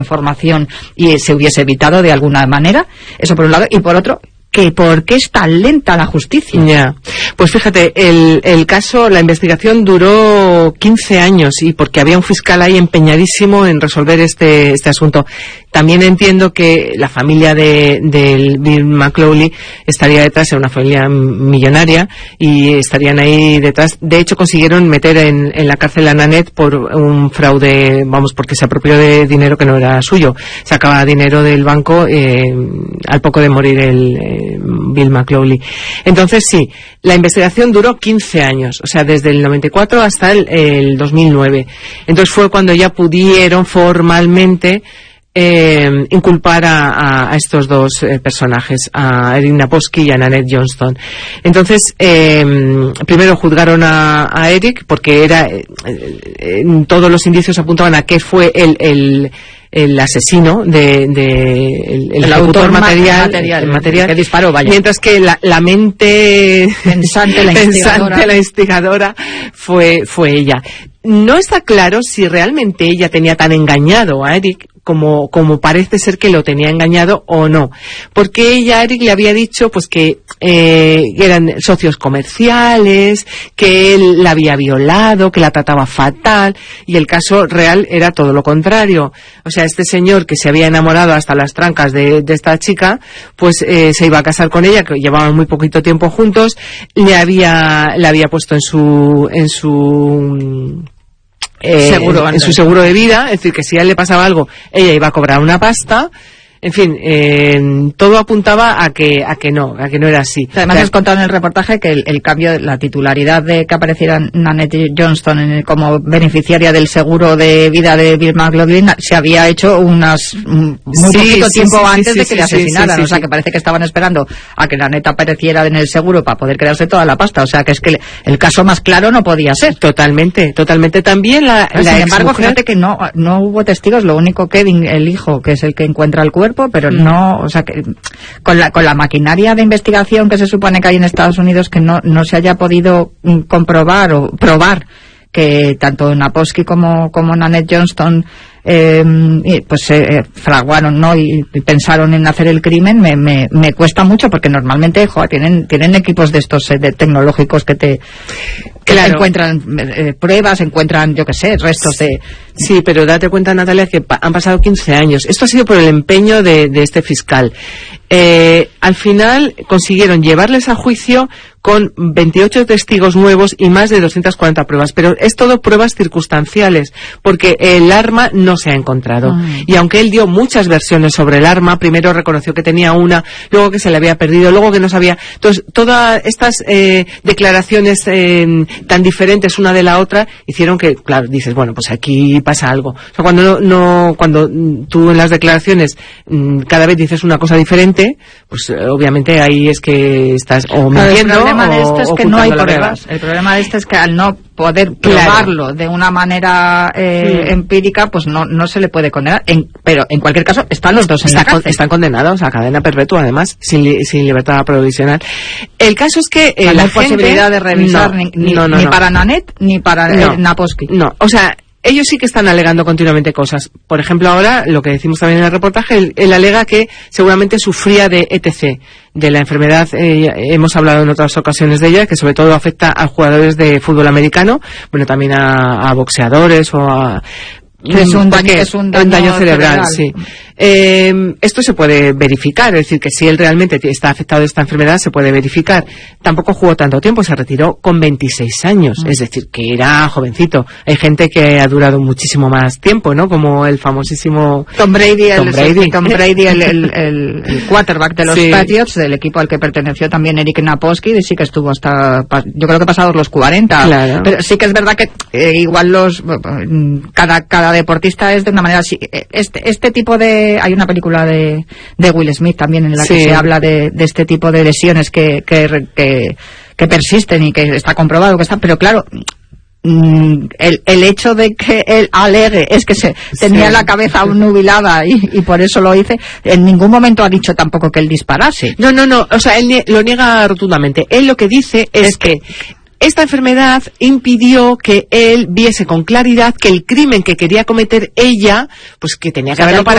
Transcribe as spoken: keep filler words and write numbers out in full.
información y se hubiese evitado de alguna manera. Eso por un lado. Y por otro, que por qué es tan lenta la justicia. Ya, yeah. Pues fíjate, el, el caso, la investigación duró quince años y porque había un fiscal ahí empeñadísimo en resolver este, este asunto. También entiendo que la familia de, de Bill McClawley estaría detrás, era una familia millonaria y estarían ahí detrás. De hecho, consiguieron meter en, en la cárcel a Nanette por un fraude, vamos, porque se apropió de dinero que no era suyo. Sacaba dinero del banco eh, al poco de morir el eh, Bill McClawley. Entonces, sí, la investigación duró quince años, o sea, desde el noventa y cuatro hasta el, el dos mil nueve. Entonces fue cuando ya pudieron formalmente Eh, inculpar a, a, a estos dos eh, personajes, a Eric Naposki y a Nanette Johnston. Entonces, eh, primero juzgaron a, a Eric porque era eh, eh, todos los indicios apuntaban a que fue el, el el asesino de, de el, el, el autor material, material, el material que disparó, vaya. Mientras que la, la mente pensante, la investigadora, pensante, la investigadora fue fue ella. No está claro si realmente ella tenía tan engañado a Eric como, como parece ser que lo tenía engañado o no. Porque ella a Eric le había dicho pues que eh, eran socios comerciales, que él la había violado, que la trataba fatal, y el caso real era todo lo contrario. O sea, este señor que se había enamorado hasta las trancas de, de esta chica, pues eh, se iba a casar con ella, que llevaban muy poquito tiempo juntos, le había, le había puesto en su, en su Eh, seguro, en, en su seguro de vida, es decir, que si a él le pasaba algo, ella iba a cobrar una pasta. En fin, eh, todo apuntaba a que a que no, a que no era así. Además, has contado en el reportaje que el, el cambio, la titularidad de que apareciera Nanette Johnston en el, como beneficiaria del seguro de vida de Bill McClawley se había hecho unas muy sí, poquito sí, tiempo sí, antes sí, de sí, que le sí, asesinaran. sí, sí, o sea, sí. que parece que estaban esperando a que Nanette apareciera en el seguro para poder crearse toda la pasta. O sea, que es que el caso más claro no podía ser. Totalmente, totalmente. También la, Pero, la sin embargo, exmujer... fíjate que no, no hubo testigos, lo único que el hijo, que es el que encuentra el cuerpo, pero mm. no, o sea, que con la, con la maquinaria de investigación que se supone que hay en Estados Unidos, que no, no se haya podido mm, comprobar o probar que tanto Naposki como, como Nanette Johnston eh, pues eh, fraguaron, ¿no? Y, y pensaron en hacer el crimen, me, me, me cuesta mucho porque normalmente, joder, tienen, tienen equipos de estos eh, de tecnológicos que te que claro. encuentran eh, pruebas, encuentran, yo qué sé, restos de... Sí, pero date cuenta, Natalia, que pa- han pasado quince años. Esto ha sido por el empeño de, de este fiscal. Eh, al final consiguieron llevarles a juicio con veintiocho testigos nuevos y más de doscientas cuarenta pruebas, pero es todo pruebas circunstanciales, porque el arma no se ha encontrado. Ay. Y aunque él dio muchas versiones sobre el arma, primero reconoció que tenía una, luego que se le había perdido, luego que no sabía. Entonces, todas estas eh, declaraciones eh, tan diferentes una de la otra hicieron que, claro, dices, bueno, pues aquí pasa algo. O sea, cuando no, no cuando tú en las declaraciones cada vez dices una cosa diferente, pues obviamente ahí es que estás o mintiendo. El problema de esto es que no hay pruebas. El problema de esto es que al no poder probarlo claro. de una manera eh, sí. empírica, pues no no se le puede condenar. En, pero en cualquier caso están los dos en Está, la cárcel. Están condenados a cadena perpetua, además, sin, li, sin libertad provisional. El caso es que eh, no la hay gente, posibilidad de revisar no, ni, ni, no, no, ni no. para Nanette ni para no, eh, Naposki. No, o sea, ellos sí que están alegando continuamente cosas. Por ejemplo, ahora, lo que decimos también en el reportaje, él, él alega que seguramente sufría de E T C, de la enfermedad, eh, hemos hablado en otras ocasiones de ella, que sobre todo afecta a jugadores de fútbol americano, bueno, también a, a boxeadores o a... Es un daño, es un daño, un daño cerebral, cerebral, sí. Eh, esto se puede verificar, es decir, que si él realmente está afectado de esta enfermedad, se puede verificar. Tampoco jugó tanto tiempo, se retiró con veintiséis años, mm. es decir, que era jovencito. Hay gente que ha durado muchísimo más tiempo, ¿no? Como el famosísimo Tom Brady, Tom el, Brady, Tom Brady el, el, el, el quarterback de los sí. Patriots, del equipo al que perteneció también Eric Naposki, y sí que estuvo hasta, yo creo que pasados los cuarenta. Claro. Pero sí que es verdad que eh, igual los cada cada deportista es de una manera así. Este, este tipo de... Hay una película de, de Will Smith también en la sí. que se habla de, de este tipo de lesiones que, que, que, que persisten y que está comprobado que están... Pero claro... El, el hecho de que él alegue es que se tenía sí. la cabeza nubilada y, y por eso lo hice, en ningún momento ha dicho tampoco que él disparase. No, no, no, o sea, él lo niega rotundamente. Él lo que dice es, es que, que esta enfermedad impidió que él viese con claridad que el crimen que quería cometer ella, pues que tenía que haberlo parado